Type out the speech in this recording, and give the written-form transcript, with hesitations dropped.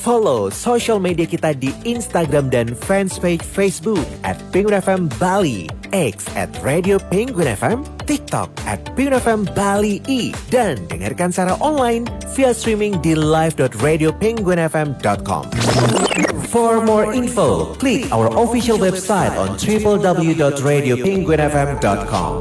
Follow social media kita di Instagram dan fanspage Facebook @penguin_fm Bali, X @Radio Penguin FM, TikTok @Penguin FM Bali I, dan dengarkan secara online via streaming di live.radiopenguinfm.com. For more info, click our official website on www.radiopenguinfm.com.